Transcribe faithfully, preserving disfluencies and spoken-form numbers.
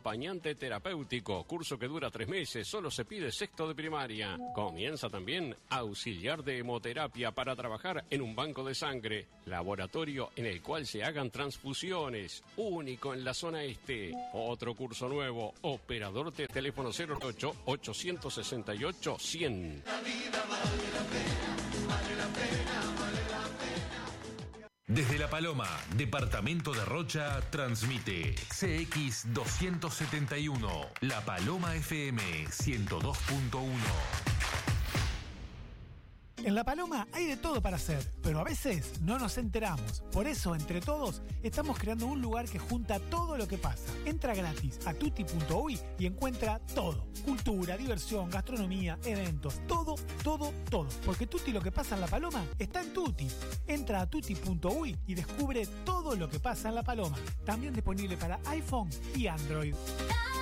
acompañante terapéutico, curso que dura tres meses, solo se pide sexto de primaria. Comienza también auxiliar de hemoterapia para trabajar en un banco de sangre, laboratorio en el cual se hagan transfusiones, único en la zona este. Otro curso nuevo, operador de teléfono cero ocho, ochocientos sesenta y ocho, cien. La vida vale la pena, vale la pena, vale la pena. Desde La Paloma, departamento de Rocha, transmite C X doscientos setenta y uno, La Paloma F M ciento dos punto uno. En La Paloma hay de todo para hacer, pero a veces no nos enteramos. Por eso, entre todos, estamos creando un lugar que junta todo lo que pasa. Entra gratis a tutti punto uy y encuentra todo. Cultura, diversión, gastronomía, eventos, todo, todo, todo. Porque Tutti lo que pasa en La Paloma está en Tutti. Entra a tutti punto uy y descubre todo lo que pasa en La Paloma. También disponible para iPhone y Android.